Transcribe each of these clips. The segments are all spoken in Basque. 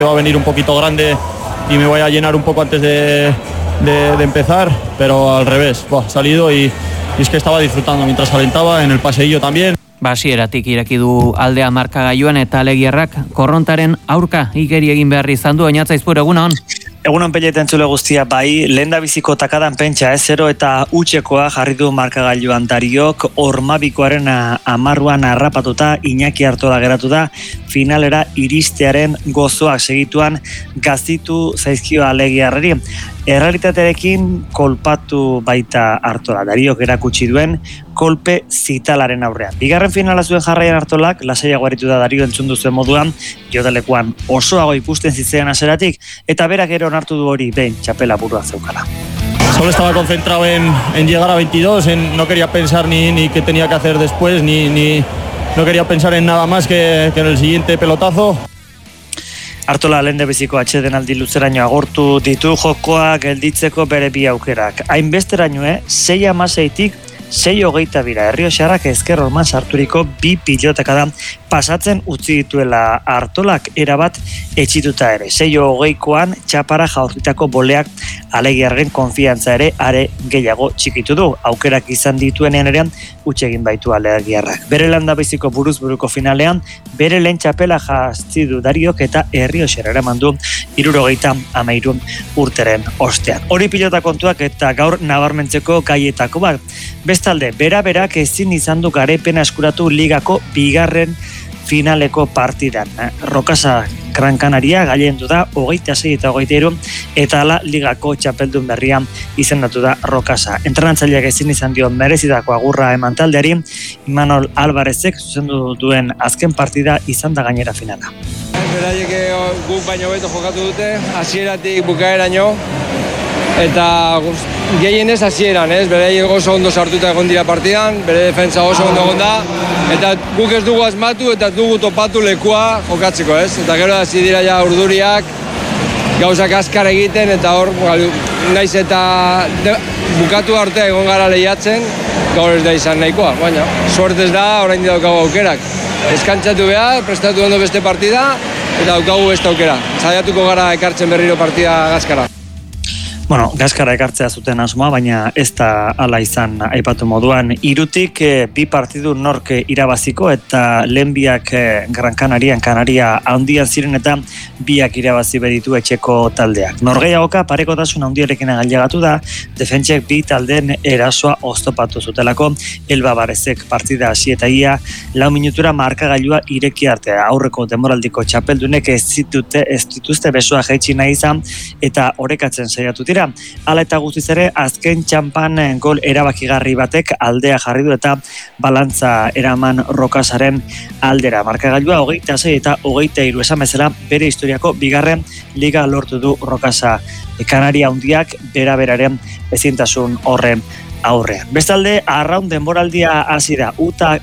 Va a venir un poquito grande y me voy a llenar un poco antes de empezar, pero al revés, ha salido y es que estaba disfrutando mientras calentaba en el paseillo también. Hasieratik ireki du aldea markagailuan eta Alegierrak korrontaren aurka igeri egin behar izan du. Oñatza Izpur, egunon. Egunon peleten zule guztia, bai, lehendabiziko takadan pentsa 0 eta utxekoa jarri du markagailuan Dariok, Ormabikoaren 10 harrapatuta Iñaki Artola geratu da, finalera iristearen gozoak segituan gazitu zaizkio Alegierrari. Errealitatearekin kolpatu baita Artola, Dariok erakutsi duen kolpe zitalaren aurrean. Bigarren finala zuen jarraian Artolak, lasaiago aritu da Dario entzun duzuen moduan, jodalekuan osoago ikusten zitzean hasieratik, eta berak gero onartu du hori behin txapela burua zeukala. Solo estaba concentrado en llegar a 22, no quería pensar ni qué tenía que hacer después, ni no quería pensar en nada más que en el siguiente pelotazo. Artola lehendabiziko atsedenaldi luzeraino agortu ditu jokoa gelditzeko bere bi aukerak. Hainbesteraino, 6-16-tik 6-22 Errioxarrak ezker horman sarturiko 2 pilotaka da pasatzen utzi dituela Artolak erabat etxituta ere. 6-20koan txapara jaurtitako boleak Alegierren konfiantza ere are gehiago txikitu du. Aukerak izan dituenean ere utzi egin baitu Alegierrak. Bere landabiziko buruz-buruko finalean bere lehen txapela jazti du Dariok eta Errioxara eraman du 73 urteren ostean. Hori pilota kontuak eta gaur nabarmentzeko gaietako bat. Bestalde, bera-berak ezin izan du garaipena eskuratu ligako bigarren finaleko partidan. Rokasa Gran Canaria gailendu da 26 eta 23 eta ala ligako txapeldun berrian izendatu da Rokasa. Entrenatzaileak ezin izan dio merezitako agurra eman taldeari, Imanol Alvarezek zuzendu duen azken partida izan da gainera finala. Beraiek guk baino beto jokatu dute, hasieratik bukaeraino, eta gehienez hasieran, beraiek oso ondo sartuta egon dira partidan, bere defentsa oso ondo egon da, eta guk ez dugu asmatu eta dugu topatu lekua jokatzeko, eta gero hasi dira ja urduriak, gauzak azkar egiten, eta hor, naiz eta bukatu arte egon gara lehiatzen, gaur ez da izan nahikoa, baina suertez da, orain daukagu aukerak. Eskantzatu behar, prestatu ondo beste partida, eta daukagu beste aukera. Saiatuko gara ekartzen berriro partida gazkara. Bueno, gazkara ekartzea zuten asmoa, baina ez da ala izan aipatu moduan. 3tik 2 partidu nork irabaziko eta lehen biak Gran Canarian, Kanaria handian ziren eta biak irabazi beditu etxeko taldeak. Norgehiagoka parekotasun handiarekin ailegatu da, defentsek 2 taldeen erasoa oztopatu zutelako, Elba Barezek partida hasi eta ia 4 minutura markagailua ireki artea. Aurreko denboraldiko txapeldunek ez dituzte besoa jaitsi nahi izan eta orekatzen saiatu dira. Hala eta guztiz ere, azken txampan gol erabakigarri batek aldea jarri du eta balantza eraman Rokasaren aldera. Markagailua 26 eta 23 esan bezala bere historiako bigarren liga lortu du Rokasa. Kanaria handiak bera-beraren ezintasun horren aurrean. Bestalde, arraun denboraldia hasi da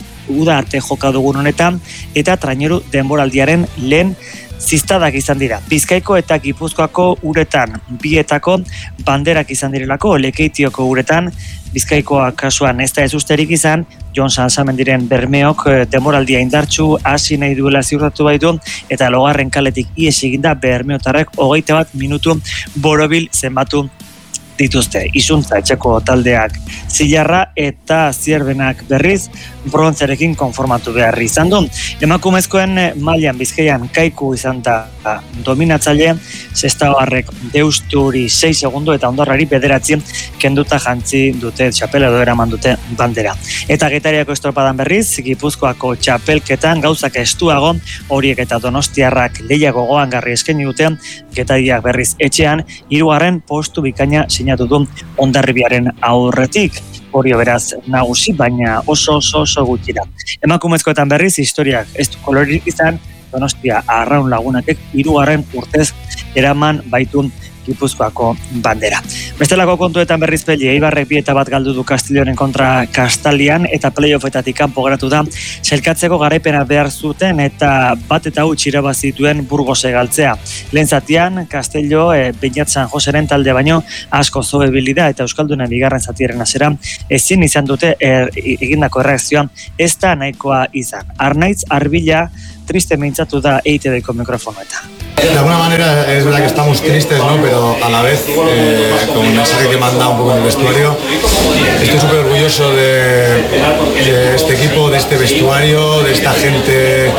uda arte joka dugun honetan eta traineru denboraldiaren lehen ziztadak izan dira. Bizkaiko eta Gipuzkoako uretan, bietako banderak izan direlako, Lekeitioko uretan, Bizkaikoa kasuan ez da ezusterik izan, Jon Sanzamendiren Bermeok denboraldia indartsu hasi nahi duela ziurtatu baitu, eta logarren kaletik ihes eginda Bermeotarrek 21 minutu borobil zenbatu dituzte. Izuntza etxeko taldeak zilarra eta zierbenak berriz brontzarekin konformatu behar izan du. Emakumezkoen mailan Bizkaian Kaiku izan da dominatzaile, Sestaoarrek Deusturi 6 segundo eta Ondorrari 9 kenduta jantzi dute txapela edo eraman dute bandera. Eta Getariako estropadan berriz, Gipuzkoako txapelketan gauzak estuago, horiek eta Donostiarrak lehiago goangarri eskaini dute, Getariak berriz etxean 3. postu bikaina sinatu du Hondarribiaren aurretik. Hori beraz nagusi, baina oso gutxira. Emakumezkoetan berriz historiak ez du kolorik izan, Donostia Arraun Lagunakek 3. urtez eraman baitun Gipuzkoako bandera. Bestelako kontuetan berriz peli, Eibarrek 2-1 galdu du Kastilionen kontra Kastalian eta playoffetatik kanpo geratu da, sailkatzeko garaipena behar zuten eta 1-0 irabazituen Burgose galtzea. Lehen zatian, Kastelio Beñat San Joseren talde baino asko zobe bilida eta Euskaldunen bigarren zatiaren hasera ezin izan dute egindako erreakzioan ez da nahikoa izan. Arnaiz Arbila triste mintzatu da EITB-ko mikrofonoetan. De alguna manera es verdad que estamos tristes, ¿no? Pero a la vez, con el mensaje que manda un poco en el vestuario, estoy súper orgulloso de este equipo, de este vestuario, de esta gente,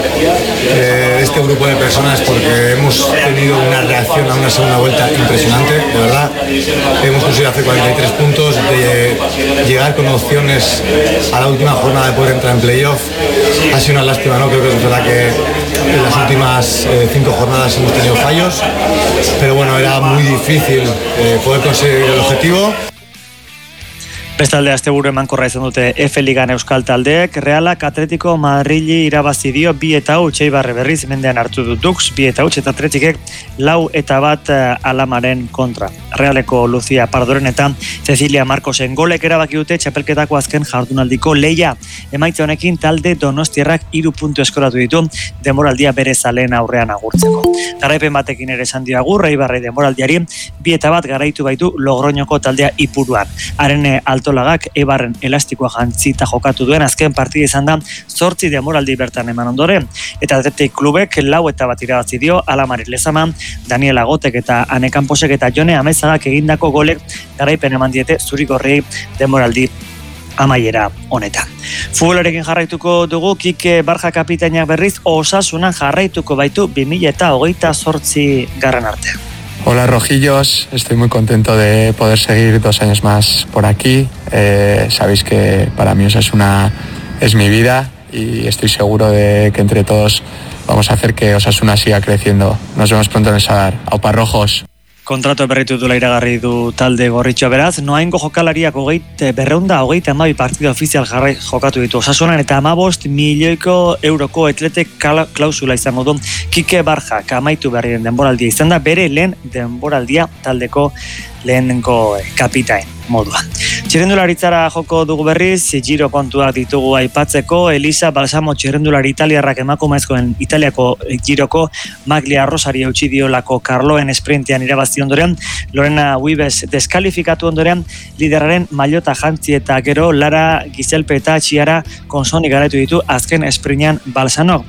de este grupo de personas, porque hemos tenido una reacción a una segunda vuelta impresionante, de verdad. Hemos conseguido hacer 43 puntos, de llegar con opciones a la última jornada de poder entrar en playoff. Ha sido una lástima, ¿no? Creo que es verdad que en las últimas 5 jornadas hemos tenido fallos, pero bueno, era muy difícil poder conseguir el objetivo. Bestalde asteburu emankorra izan dute F-Ligan euskal taldeek, Realak Atletico Madrili irabazi dio 2-0, Eibarre berriz mendean hartu du Dux, 2-0 eta Atletikek 4-1 Alamaren kontra. Realeko Lucia Pardoren eta Cecilia Marcosen golek erabaki dute txapelketako azken jardunaldiko leia. Emaitza honekin talde Donostiarrak 3 puntu eskoratu ditu denboraldia bere zaleen aurrean agurtzeko. Garaipen batekin ere esan dio agur, Eibarre denboraldiari 2-1 garaitu baitu Logroñoko taldea Ipuruan. Haren Altolagak Eibarren elastikoa jantzita jokatu duen azken partida izan da 8 denboraldi bertan eman ondoren, eta Athletic klubek 4-1 irabazi dio Alamari Lezama, Daniel Agotek eta Ane Camposek eta Jone Amezagak egindako golek garaipen eman diete zurigorriei denboraldi amaiera honetan. Futbolarekin jarraituko dugu, Kike Barja kapitainak berriz Osasunan jarraituko baitu 2028 garran artean. Hola Rojillos, estoy muy contento de poder seguir 2 años más por aquí. Sabéis que para mí Osasuna es mi vida y estoy seguro de que entre todos vamos a hacer que Osasuna siga creciendo. Nos vemos pronto en el Sadar. Aupa Rojos. Kontratu berritu dula iragarri du talde gorritxoa beraz, noaingo jokalariak 232 partida ofizial jarrai jokatu ditu Osasunan eta 15 milioiko euroko atletek klausula izango du Kike Barjak amaitu berri den denboraldia izan da bere lehen denboraldia taldeko lehenengo kapitain moduan. Txirrendularitzara joko dugu berriz, Giro kontuak ditugu aipatzeko, Elisa Balsamo txirrendulari italiarrak emakumezkoen Italiako Giroko Maglia Rosari eutsi diolako Karloen esprintean irabazi ondoren, Lorena Wiebes deskalifikatu ondoren, lideraren mailota jantzi eta gero Lara Giselpe eta Txiara konsoni garaitu ditu azken esprintean Balsanok,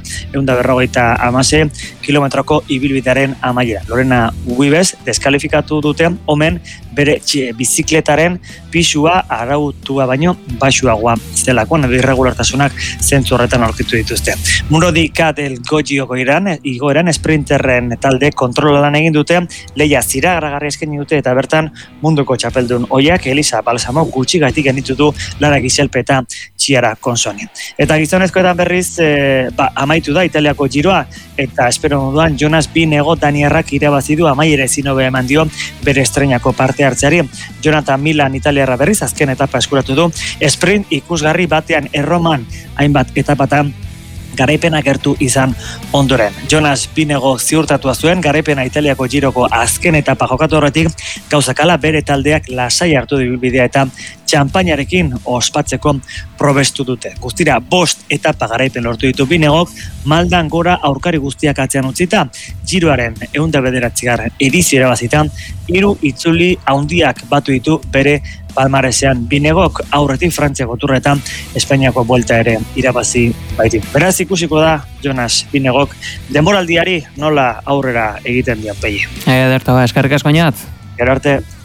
150 kilometroko ibilbidearen amaiera. Lorena Wiebes deskalifikatu dute, omen bere bizikletaren pisua arautua baino baxuagoa zelakoan edo irregulartasunak zentzu horretan aurkitu dituzte. Murodi Kat el Goioko igoeran sprinterren talde kontrola lan egin dute, leia ziragarri eskaini dute eta bertan munduko txapeldun oiak Elisa Balsamo gutxigaitik genditu du Lara Giselpe eta Txiara konsoni. Eta gizonezkoetan berriz amaitu da Italiako Giroa eta espero moduan Jonas Binego Daniarrak irabazi du amaiera ezin hobe eman dio bere estreinako parte hartzeari. Jonathan Milan italiarra berriz azken etapa eskuratu du, sprint ikusgarri batean Erroman hainbat etapatan garaipena gertu izan ondoren. Jonas Binego ziurtatua zuen garaipena Italiako Giroko azken etapa jokatu horretik, gauzakala bere taldeak lasai hartu bidea eta txampainarekin ospatzeko probestu dute. Guztira 5 etapa garaipen lortu ditu Binegok, maldan gora aurkari guztiak atzean utzita, Giroaren 109. edizio irabazita, 3 itzuli handiak batu ditu bere palmaresean. Binegok aurretik Frantziako turretan Espainiako buelta ere irabazi baitu. Beraz ikusiko da Jonas Binegok denboraldiari nola aurrera egiten dian peie. Ederto, eskerrik asko Oñat. Gero arte.